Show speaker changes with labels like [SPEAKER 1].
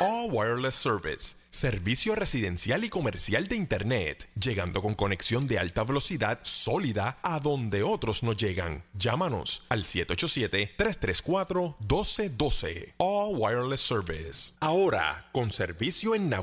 [SPEAKER 1] All Wireless Service, servicio residencial y comercial de Internet, llegando con conexión de alta velocidad sólida a donde otros no llegan. Llámanos al 787-334-1212. All Wireless Service. Ahora, con servicio en Nahuatl.